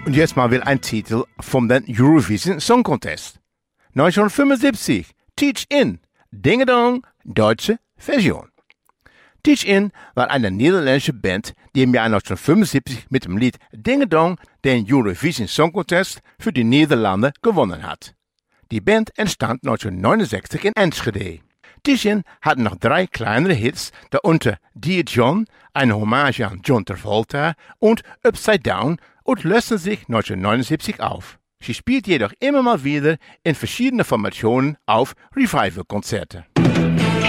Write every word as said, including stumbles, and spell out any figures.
Und jetzt mal wieder ein Titel vom den Eurovision Song Contest. neunzehnhundertfünfundsiebzig, Teach In, Ding Dong, deutsche Version. Teach In war eine niederländische Band, die im Jahr neunzehnhundertfünfundsiebzig mit dem Lied Ding Dong den Eurovision Song Contest für die Niederlande gewonnen hat. Die Band entstand neunzehnhundertneunundsechzig in Enschede. Teach In hatten noch drei kleinere Hits, darunter Dear John, eine Hommage an John Travolta, und Upside Down, und lösten sich neunzehnhundertneunundsiebzig auf. Sie spielt jedoch immer mal wieder in verschiedenen Formationen auf Revival-Konzerte.